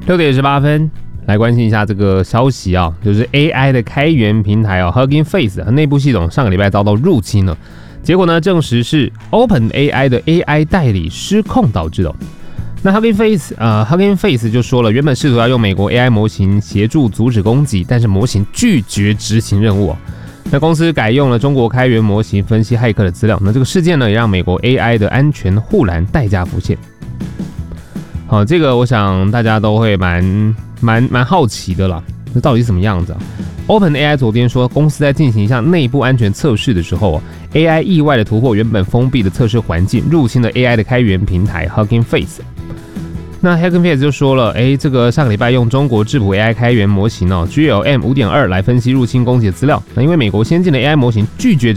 6:18，来关心一下这个消息啊，就是 AI 的开源平台Hugging Face 内部系统上个礼拜遭到入侵了，结果呢证实是 OpenAI 的 AI 代理失控导致的。那 Hugging Face 就说了，原本试图要用美国 AI 模型协助阻止攻击，但是模型拒绝执行任务。那公司改用了中国开源模型分析骇客的资料。那这个事件呢，也让美国 AI 的安全护栏代价浮现。好，这个我想大家都会蛮好奇的啦，这到底是什么样子啊？OpenAI 昨天说，公司在进行一项内部安全测试的时候，AI 意外的突破原本封闭的测试环境，入侵了 AI 的开源平台 Hugging Face。那 Hugging Face 就说了，这个上个礼拜用中国智谱 AI 开源模型GLM 5.2来分析入侵攻击的资料，那因为美国先进的 AI 模型拒绝